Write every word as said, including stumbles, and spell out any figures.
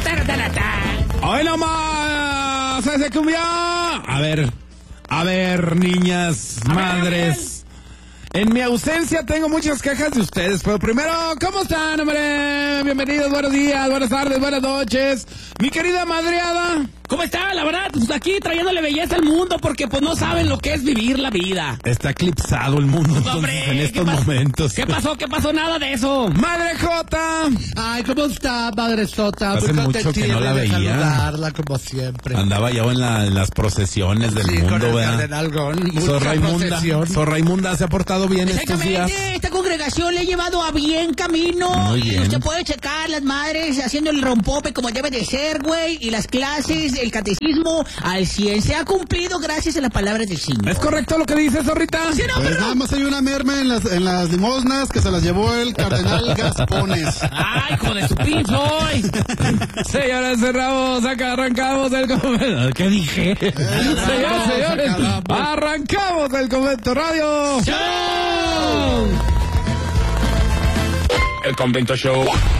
¡Hoy nomás! ¡Ese cumbia! A ver, a ver, niñas, a madres. Ver, en mi ausencia tengo muchas quejas de ustedes, pero primero, ¿cómo están, hombre? Bienvenidos, buenos días, buenas tardes, buenas noches. Mi querida madreada. ¿Cómo está? La verdad, pues aquí trayéndole belleza al mundo porque pues no saben lo que es vivir la vida. Está eclipsado el mundo entonces, hombre, en estos ¿qué momentos. ¿Qué pasó? ¿Qué pasó? Nada de eso. Madre Jota. Ay, ¿cómo está, Madre Sota? Hace Muy mucho que no la veía. Saludarla como siempre. Andaba ya en, la, en las procesiones del sí, mundo, con el Cardenal Gon. Sor Raimunda, Sor Raimunda se ha portado bien estos días. Esta congregación le ha llevado a bien camino. Muy bien. Y usted puede checar las madres haciendo el rompope como debe de ser, güey. Y las clases, el catecismo al cien se ha cumplido gracias a las palabras del Señor. ¿Es correcto lo que dices, Zorrita? Sí, no, pues pero nada más hay una merma en las, en las limosnas que se las llevó el Cardenal Gaspones. ¡Ay, hijo de su pinche! Señores, cerramos, acá arrancamos el convento. ¿Qué dije? Eh, Señores, señores, arrancamos el Convento Radio. ¡Show! El Convento Show.